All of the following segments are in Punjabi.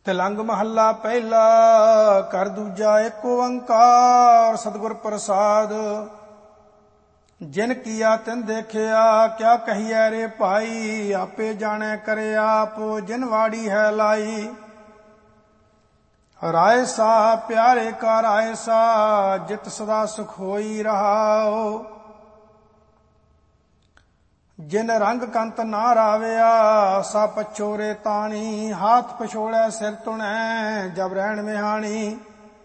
ਤਿਲੰਗ ਮਹੱਲਾ ਪਹਿਲਾ। ਕਰ ਦੂਜਾ ਏਕ ਓੰਕਾਰ ਸਤਿਗੁਰ ਪ੍ਰਸਾਦ। ਜਿਨ ਕੀਆ ਤਿਨ ਦੇਖਿਆ ਕਿਆ ਕਹੀਐ ਰੇ ਭਾਈ। ਆਪੇ ਜਾਣੈ ਕਰੇ ਆਪ ਜਿਨ ਵਾੜੀ ਹੈ ਲਾਈ। ਰਾਏ ਸਾ ਪਿਆਰੇ ਕਾ ਰਾਏ ਸਾ ਜਿਤ ਸਦਾ ਸੁਖ ਹੋਈ ਰਹਾਓ। ਜਿਨ ਰੰਗ ਕੰਤ ਨਾ ਰਾਵਿਆ ਸਾ ਪਛੋਰੇ ਤਾਣੀ। ਹਾਥ ਪਛੋੜੈ ਸਿਰ ਤੁਣੈ ਜਬ ਰਹਿਣ ਵਿਹਾਣੀ।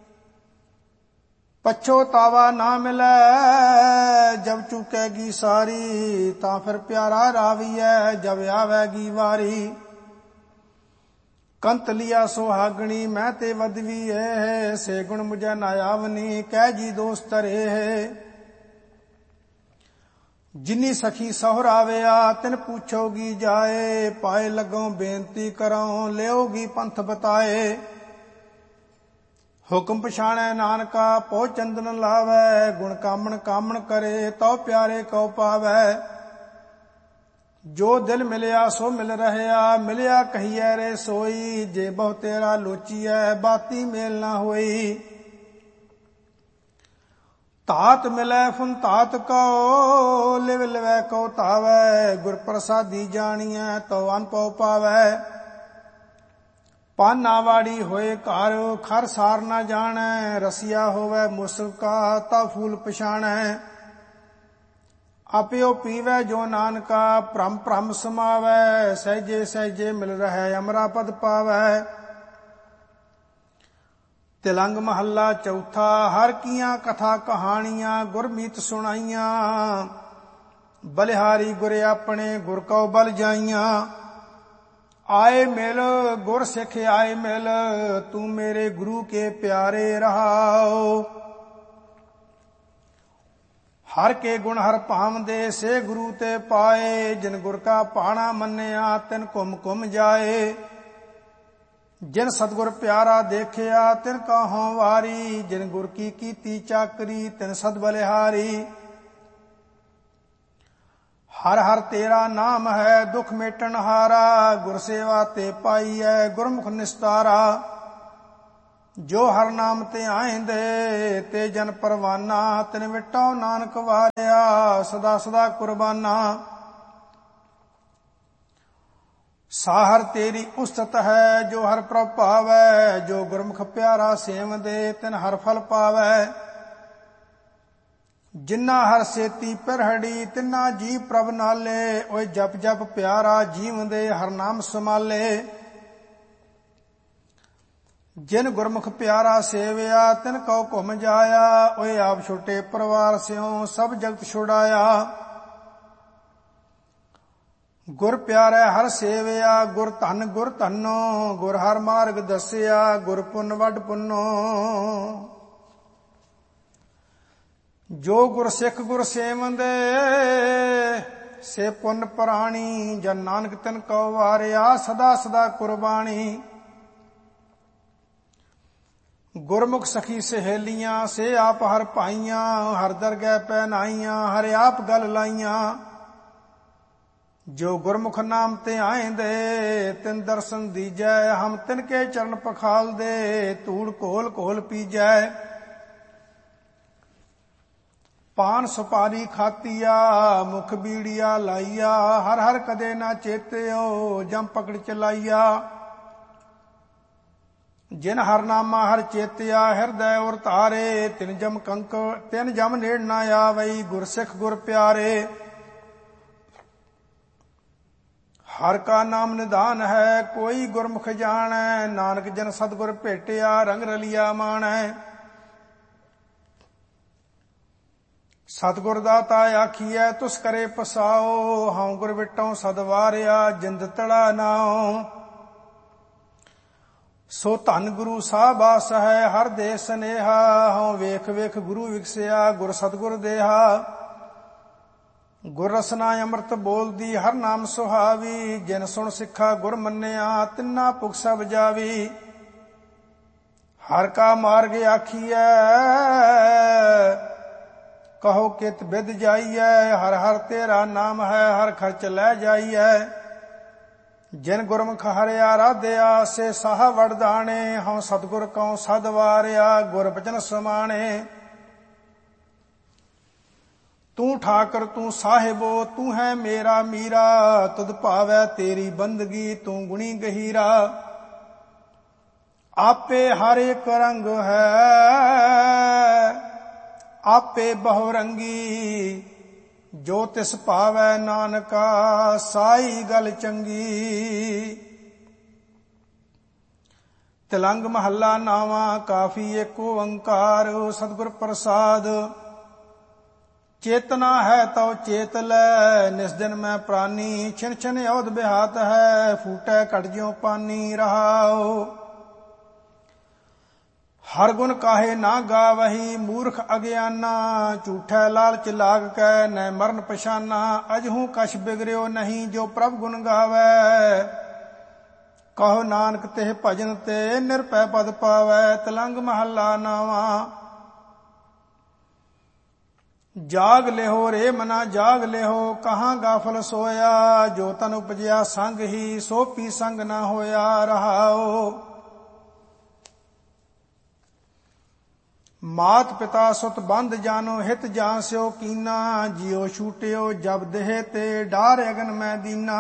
ਪਛੋਤਾਵਾ ਨਾ ਮਿਲੈ ਜਬ ਚੁਕੈਗੀ ਸਾਰੀ। ਤਾਂ ਫਿਰ ਪਿਆਰਾ ਰਾਵੀਐ ਜਬ ਆਵੈਗੀ ਵਾਰੀ। ਕੰਤ ਲਿਆ ਸੁਹਾਗਣੀ ਮੈਂ ਤੇ ਵਦਵੀ ਏ। ਸੇ ਗੁਣ ਮੁਝੈ ਨਾ ਆਵਨੀ ਕਹਿ ਜੀ ਦੋਸਤ ਰੇ। ਜਿਨੀ ਸਖੀ ਸਹੁਰਾਵਿਆ ਤਿਨ ਪੁੱਛੋਗੀ ਜਾਏ। ਪਾਏ ਲੱਗੋਂ ਬੇਨਤੀ ਕਰੋ ਲਿਓਗੀ ਪੰਥ ਬਤਾਏ। ਹੁਕਮ ਪਛਾਣੈ ਨਾਨਕਾ ਪਹੁ ਚੰਦਨ ਲਾਵੈ। ਗੁਣ ਕਾਮਣ ਕਾਮਣ ਕਰੇ ਤਉ ਪਿਆਰੇ ਕਉ ਪਾਵੈ। ਜੋ ਦਿਲ ਮਿਲਿਆ ਸੋ ਮਿਲ ਰਹਿਆ ਮਿਲਿਆ ਕਹੀਐ ਰੇ ਸੋਈ। ਜੇ ਬਹੁ ਤੇਰਾ ਲੋਚੀਐ ਬਾਤੀ ਮੇਲ ਨਾ ਹੋਈ। ਧਾਤ ਮਿਲੈ ਫੁਨ ਧਾਤ ਕਉ ਲਿਵ ਲਿਵੈ ਕਉ ਧਾਵੈ। ਗੁਰ ਪ੍ਰਸਾਦੀ ਜਾਣੀਐ ਤਉ ਅਨਪਉ ਪਾਵੈ। ਪਾਨਾ ਵਾੜੀ ਹੋਏ ਘਰ ਖਰ ਸਾਰ ਨਾ ਜਾਣੈ। ਰਸੀਆ ਹੋਵੈ ਮੁਸਕਾ ਤਾ ਫੂਲ ਪਛਾਣੈ। ਆਪਿਓ ਪੀਵੈ ਜੋ ਨਾਨਕਾ ਭ੍ਰਮ ਭ੍ਰਮ ਸਮਾਵੈ। ਸਹਿਜੇ ਸਹਿਜੇ ਮਿਲ ਰਹਿ ਅਮਰਾ ਪਦ ਪਾਵੈ। ਤਿਲੰਗ ਮਹੱਲਾ ਚੌਥਾ। ਹਰ ਕੀਆਂ ਕਥਾ ਕਹਾਣੀਆਂ ਗੁਰਮੀਤ ਸੁਣਾਈਆਂ। ਬਲਿਹਾਰੀ ਗੁਰ ਆਪਣੇ ਗੁਰ ਕਉ ਬਲ ਜਾਈਆਂ। ਆਏ ਮਿਲ ਗੁਰ ਸਿੱਖ ਆਏ ਮਿਲ ਤੂੰ ਮੇਰੇ ਗੁਰੂ ਕੇ ਪਿਆਰੇ ਰਹਾਓ। ਹਰ ਕੇ ਗੁਣ ਹਰ ਭਾਵਦੇ ਸੇ ਗੁਰੂ ਤੇ ਪਾਏ। ਜਿਨ ਗੁਰ ਕਾ ਪਾਣਾ ਮੰਨਿਆ ਤਿਨ ਘੁਮ ਘੁਮ ਜਾਏ। ਜਿਨ ਸਤਿਗੁਰ ਪਿਆਰਾ ਦੇਖਿਆ ਤਿਨ ਕਾਹੋਂ ਵਾਰੀ। ਜਿਨ ਗੁਰ ਕੀ ਕੀਤੀ ਚਾਕਰੀ ਤਿਨ ਸਦ ਬਲਿਹਾਰੀ। ਹਰ ਹਰ ਤੇਰਾ ਨਾਮ ਹੈ ਦੁਖ ਮੇਟਣ ਹਾਰਾ। ਗੁਰ ਸੇਵਾ ਤੇ ਪਾਈਐ ਗੁਰਮੁਖ ਨਿਸਤਾਰਾ। ਜੋ ਹਰ ਨਾਮ ਤੇ ਆਇਂਦੇ ਤੇ ਜਨ ਪਰਵਾਨਾ। ਤਿਨ ਵਿਟੋ ਨਾਨਕ ਵਾਰਿਆ ਸਦਾ ਸਦਾ ਕੁਰਬਾਨਾ। ਸਾਹਰ ਤੇਰੀ ਉਸਤਤ ਹੈ ਜੋ ਹਰ ਪ੍ਰਭ ਭਾਵੈ। ਜੋ ਗੁਰਮੁਖ ਪਿਆਰਾ ਸੇਵਦੇ ਤਿਨ ਹਰ ਫਲ ਪਾਵੈ। ਜਿਨਾ ਹਰ ਸੇਤੀ ਪਿਰਹੜੀ ਤਿਨਾ ਜੀ ਪ੍ਰਭ ਨਾਲੇ। ਓਏ ਜਪ ਜਪ ਪਿਆਰਾ ਜੀਵਦੇ ਹਰ ਨਾਮ ਸਮਾਲੇ। ਜਿਨ ਗੁਰਮੁਖ ਪਿਆਰਾ ਸੇਵਿਆ ਤਿਨ ਕਉ ਘੁਮ ਜਾਇਆ। ਓਏ ਆਪ ਛੋਟੇ ਪਰਿਵਾਰ ਸਿਓ ਸਭ ਜਗਤ ਛੁਡਾਇਆ। ਗੁਰ ਪਿਆਰੈ ਹਰ ਸੇਵਿਆ ਗੁਰ ਧੰਨੋ। ਗੁਰ ਹਰ ਮਾਰਗ ਦੱਸਿਆ ਗੁਰ ਪੁੰਨ ਵੱਡ ਪੁੰਨੋ। ਜੋ ਗੁਰ ਸਿੱਖ ਗੁਰ ਸੇਵੰਦੇ ਸੇ ਪੁੰਨ ਪ੍ਰਾਣੀ। ਜਨ ਨਾਨਕ ਤਿਨ ਕਉ ਵਾਰਿਆ ਸਦਾ ਸਦਾ ਕੁਰਬਾਣੀ। ਗੁਰਮੁਖ ਸਖੀ ਸਹੇਲੀਆਂ ਸੇ ਆਪ ਹਰ ਭਾਈਆਂ। ਹਰ ਦਰਗਹਿ ਪਹਿਨਾਈਆਂ ਹਰ ਆਪ ਗਲ ਲਾਈਆਂ। ਜੋ ਗੁਰਮੁਖ ਨਾਮ ਤੇ ਆਇਂਦੇ ਤਿਨ ਦਰਸ਼ਨ ਦੀਜੈ। ਹਮ ਤਿਨ ਕੇ ਚਰਨ ਪਖਾਲਦੇ ਧੂੜ ਘੋਲ ਘੋਲ ਪੀਜੈ। ਪਾਨ ਸੁਪਾਰੀ ਖਾਤੀਆ ਮੁਖ ਬੀੜੀਆ ਲਾਈਆ। ਹਰ ਹਰ ਕਦੇ ਨਾ ਚੇਤਿਓ ਜਮ ਪਕੜ ਚਲਾਈਆ। ਜਿਨ ਹਰ ਨਾਮਾ ਹਰ ਚੇਤਿਆ ਹਿਰਦੈ ਉਰ ਧਾਰੇ। ਤਿਨ ਜਮ ਨੇੜ ਨਾ ਆਵਈ ਗੁਰ ਸਿੱਖ ਗੁਰ ਪਿਆਰੇ। ਹਰ ਕਾ ਨਾਮ ਨਿਧਾਨ ਹੈ ਕੋਈ ਗੁਰਮੁਖ ਜਾਣੈ। ਨਾਨਕ ਜਨ ਸਤਿਗੁਰ ਭੇਟਿਆ ਰੰਗ ਰਲਿਆ ਮਾਣੈ। ਸਤਿਗੁਰ ਦਾਤਾ ਆਖੀਐ ਤੁਸ ਕਰੇ ਪਸਾਓ। ਹਉ ਗੁਰ ਵਿਟੋਂ ਸਦ ਵਾਰਿਆ ਜਿੰਦ ਤੜਾ ਨਾਉ। ਸੋ ਧੰਨ ਗੁਰੂ ਸਾਹਿਬਾਸ ਹੈ ਹਰ ਦੇ ਸਨੇਹਾ। ਹਉ ਵੇਖ ਵੇਖ ਗੁਰੂ ਵਿਗਸਿਆ ਗੁਰ ਸਤਿਗੁਰ ਦੇਹਾ। ਗੁਰ ਰਸਨਾ ਅੰਮ੍ਰਿਤ ਬੋਲਦੀ ਹਰ ਨਾਮ ਸੁਹਾਵੀ। ਜਿਨ ਸੁਣ ਸਿੱਖਾ ਗੁਰ ਮੰਨਿਆ ਤਿੰਨਾ ਭੁਖ ਸਭ ਜਾਵੀ। ਹਰ ਕਾ ਮਾਰਗ ਆਖੀਐ ਕਹੋ ਕਿਤ ਬਿਦ ਜਾਈਐ। ਹਰ ਹਰ ਤੇਰਾ ਨਾਮ ਹੈ ਹਰ ਖਰਚ ਲੈ ਜਾਈਐ। ਜਿਨ ਗੁਰਮੁਖ ਹਰਿਆ ਰਾਧਿਆ, ਸੇ ਸਾਹ ਵਡਦਾਣੇ। ਹਉ ਸਤਿਗੁਰ ਕਉ ਸਦ ਵਾਰਿਆ, ਗੁਰ ਬਚਨ ਸਮਾਣੇ। ਤੂੰ ਠਾਕਰ ਤੂੰ ਸਾਹਿਬੋ, ਤੂੰ ਹੈ ਮੇਰਾ ਮੀਰਾ। ਤੁਧ ਭਾਵੈ ਤੇਰੀ ਬੰਦਗੀ, ਤੂੰ ਗੁਣੀ ਗਹੀਰਾ। ਆਪੇ ਹਰ ਇੱਕ ਰੰਗ ਹੈ, ਆਪੇ ਬਹੁ ਰੰਗੀ। ਜੋ ਤਿਸ ਭਾਵੈ ਨਾਨਕਾ, ਸਾਈ ਗਲ ਚੰਗੀ। ਤਿਲੰਗ ਮਹੱਲਾ ਨਾਵਾਂ, ਕਾਫੀ ਏਕ ਓੰਕਾਰ। ਸਤਿਗੁਰ ਪ੍ਰਸਾਦ। ਚੇਤਨਾ ਹੈ ਤਉ ਚੇਤ ਲੈ, ਨਿਸ ਦਿਨ ਮੈਂ ਪ੍ਰਾਨੀ। ਛਿਨ ਛਿਨ ਅਵਧ ਬਿਹਾਤ ਹੈ, ਫੂਟੈ ਘਟ ਜਿਉ ਪਾਨੀ। ਰਹਾਉ ਹਰ ਗੁਣ ਕਾਹੇ ਨਾ ਗਾਵਹੀ, ਮੂਰਖ ਅਗਿਆਨਾ। ਝੂਠੈ ਲਾਲਚ ਲਾਗ ਕੈ, ਨੈ ਮਰਨ ਪਛਾਨਾ। ਅਜਹੂ ਕਛ ਬਿਗੜਿਓ ਨਹੀਂ, ਜੋ ਪ੍ਰਭ ਗੁਣ ਗਾਵੈ। ਕਹੋ ਨਾਨਕ ਤਿਹ ਭਜਨ ਤੇ, ਨਿਰਭੈ ਪਦ ਪਾਵੈ। ਤਿਲੰਗ ਮਹੱਲਾ ਨਾਵਾਂ। ਜਾਗ ਲਿਹੋ ਰੇ ਮਨਾ ਜਾਗ ਲਿਹੋ, ਕਹਾਂ ਗਾਫਲ ਸੋਇਆ। ਜੋ ਤਨ ਉਪਜਿਆ ਸੰਗ ਹੀ, ਸੋ ਪੀ ਸੰਗ ਨਾ ਹੋਇਆ। ਰਹਾਉ ਮਾਤ ਪਿਤਾ ਸੁਤ ਬੰਧ ਜਾਨੋ, ਹਿਤ ਜਾਂ ਸਿਓ ਕੀਨਾ। ਜਿਉ ਛੂਟਿਓ ਜਬ ਦੇਹ ਤੇ, ਡਾਰ ਅਗਨ ਮੈਂ ਦੀਨਾ।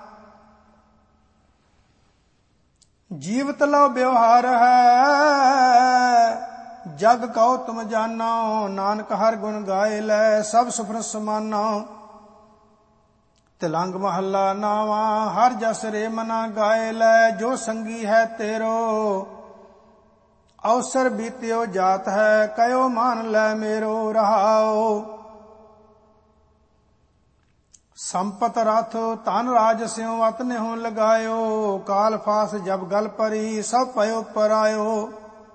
ਜੀਵਤ ਲਉ ਬਿਵਹਾਰ ਹੈ, ਜਗ ਕਉ ਤੁਮ ਜਾਨੋ। ਨਾਨਕ ਹਰ ਗੁਣ ਗਾਏ ਲੈ, ਸਭ ਸੁਫਨ ਸਮਾਨੋ। ਤਿਲੰਗ ਮਹੱਲਾ ਨਾਵਾਂ। ਹਰ ਜਸ ਰੇ ਮਨਾ ਗਾਏ ਲੈ, ਜੋ ਸੰਗੀ ਹੈ ਤੇਰੋ। ਅਵਸਰ ਬੀਤਿਓ ਜਾਤ ਹੈ, ਕਯੋ ਮਾਨ ਲੈ ਮੇਰੋ। ਰਹਾਉ ਸੰਪਤ ਰਥ ਧਨ ਰਾਜ ਸਿਉ, ਅਤ ਨਿਹੁ ਲਗਾਇਓ। ਕਾਲ ਫਾਸ ਜਬ ਗਲ ਪਰੀ, ਸਭ ਪਇਓ ਪਰਾਇਓ।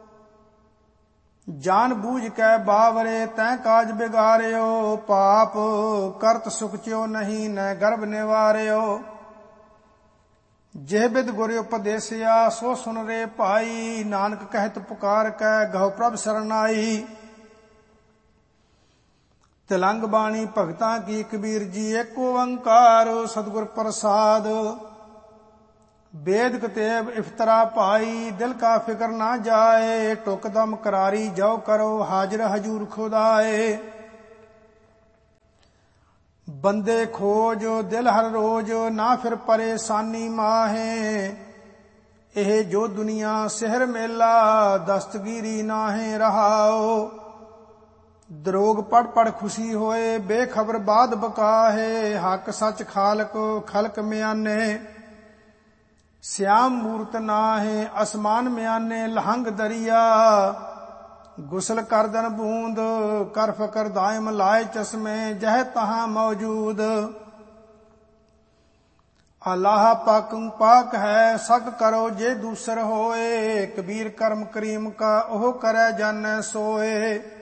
ਜਾਨ ਬੂਝ ਕੈ ਬਾਵਰੇ, ਤੈਂ ਕਾਜ ਬਿਗਾਰਿਓ। ਪਾਪ ਕਰਤ ਸੁਖ ਚਿਓ ਨਹੀਂ, ਨੈ ਗਰਭ ਨਿਵਾਰਿਓ। ਜਿਹ ਬਿਦ ਗੁਰ ਉਪਦੇਸਿਆ, ਸੋ ਸੁਨ ਰੇ ਭਾਈ। ਨਾਨਕ ਕਹਿਤ ਪੁਕਾਰ ਕੈ, ਗਹੁ ਪ੍ਰਭ ਸਰਨਾਈ। ਤਿਲੰਗ ਬਾਣੀ ਭਗਤਾਂ ਕੀ ਕਬੀਰ ਜੀ, ਏਕ ਓੰਕਾਰ। ਸਤਿਗੁਰ ਪ੍ਰਸਾਦ। ਬੇਦ ਕਤੇਬ ਇਫਤਰਾ ਭਾਈ, ਦਿਲ ਕਾ ਫਿਕਰ ਨਾ ਜਾਏ। ਟੁਕ ਦਮ ਕਰਾਰੀ ਜੋ ਕਰੋ, ਹਾਜ਼ਰ ਹਜੂਰ ਖੁਦਾਏ। ਬੰਦੇ ਖੋਜ ਦਿਲ ਹਰ ਰੋਜ, ਨਾ ਫਿਰ ਪਰੇਸ਼ਾਨੀ ਮਾਹੇ। ਇਹ ਜੋ ਦੁਨੀਆ ਸਿਹਰ ਮੇਲਾ, ਦਸਤਗੀਰੀ ਨਾਹੇ। ਰਹਾਉ ਦਰੋਗ ਪੜ ਪੜ ਖੁਸ਼ੀ ਹੋਏ, ਬੇਖਬਰ ਬਾਦ ਬਕਾਹੇ। ਹੱਕ ਸੱਚ ਖਾਲਕ ਖਲਕ ਮਿਆਨੇ, ਸਿਆਮ ਮੂਰਤ ਨਾਹੇ। ਅਸਮਾਨ ਮਿਆਨੇ ਲਹੰਗ ਦਰਿਆ, ਗੁਸਲ ਕਰਦਨ ਬੂੰਦ। ਕਰ ਫਕਰ ਦਾਇਮ ਲਾਏ ਚਸ਼ਮੇ, ਜਹ ਤਹਾਂ ਮੌਜੂਦ। ਅਲਾਹ ਪਾਕੰ ਪਾਕ ਹੈ, ਸਕ ਕਰੋ ਜੇ ਦੂਸਰ ਹੋਏ। ਕਬੀਰ ਕਰਮ ਕਰੀਮ ਕਾ, ਉਹ ਕਰੈ ਜਾਣੈ ਸੋਏ।